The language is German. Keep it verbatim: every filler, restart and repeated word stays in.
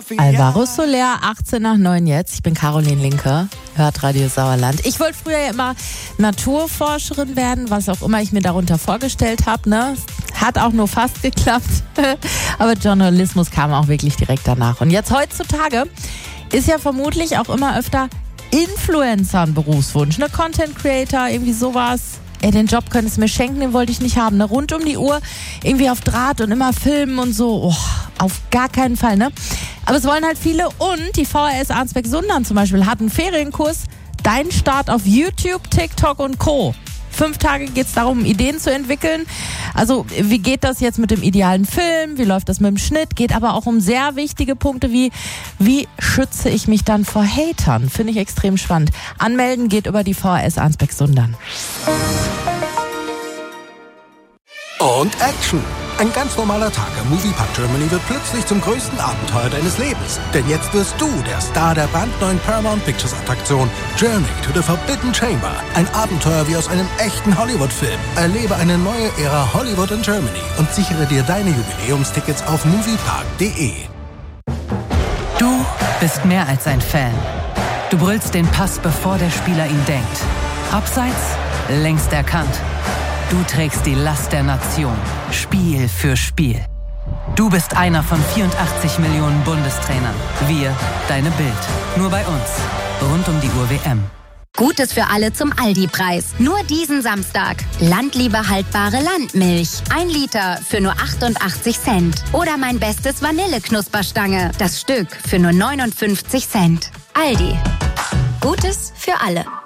Alvaro Soler, achtzehn nach neun jetzt. Ich bin Caroline Linke, hört Radio Sauerland. Ich wollte früher ja immer Naturforscherin werden, was auch immer ich mir darunter vorgestellt habe. Ne? Hat auch nur fast geklappt. Aber Journalismus kam auch wirklich direkt danach. Und jetzt heutzutage ist ja vermutlich auch immer öfter Influencer ein Berufswunsch. Ne? Content Creator, irgendwie sowas. Ey, den Job könntest du mir schenken, den wollte ich nicht haben. Ne? Rund um die Uhr, irgendwie auf Draht und immer filmen und so. Oh, auf gar keinen Fall, ne? Aber es wollen halt viele. Und die V H S Arnsberg-Sundern zum Beispiel hat einen Ferienkurs. Dein Start auf YouTube, TikTok und Co. Fünf Tage geht es darum, Ideen zu entwickeln. Also wie geht das jetzt mit dem idealen Film? Wie läuft das mit dem Schnitt? Geht aber auch um sehr wichtige Punkte wie, wie schütze ich mich dann vor Hatern? Finde ich extrem spannend. Anmelden geht über die V H S Arnsberg-Sundern. Und Action! Ein ganz normaler Tag im Moviepark Germany wird plötzlich zum größten Abenteuer deines Lebens. Denn jetzt wirst du der Star der brandneuen Paramount Pictures Attraktion Journey to the Forbidden Chamber. Ein Abenteuer wie aus einem echten Hollywood-Film. Erlebe eine neue Ära Hollywood in Germany und sichere dir deine Jubiläumstickets auf moviepark punkt de. Du bist mehr als ein Fan. Du brüllst den Pass, bevor der Spieler ihn denkt. Abseits, längst erkannt. Du trägst die Last der Nation, Spiel für Spiel. Du bist einer von vierundachtzig Millionen Bundestrainern. Wir, deine Bild. Nur bei uns. Rund um die Uhr W M. Gutes für alle zum Aldi-Preis. Nur diesen Samstag. Landliebe haltbare Landmilch. Ein Liter für nur achtundachtzig Cent. Oder mein bestes Vanilleknusperstange. Das Stück für nur neunundfünfzig Cent. Aldi. Gutes für alle.